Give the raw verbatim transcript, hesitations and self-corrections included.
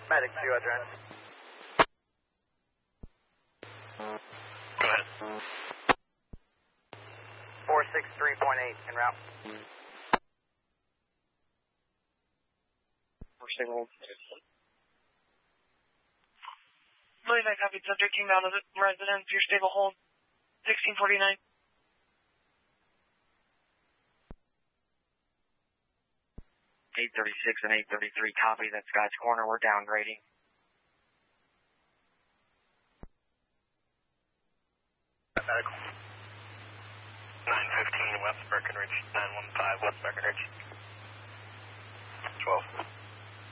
Medic two, adjourn. Go ahead. four six three point eight, en route. Four signal. Believe I copied subject came out of the residence, your stable hold, sixteen forty-nine. eight thirty-six and eight thirty-three, copy, that's Scotch Corner, we're downgrading. Medical. nine fifteen West Breckenridge, nine one five West Breckenridge. twelve.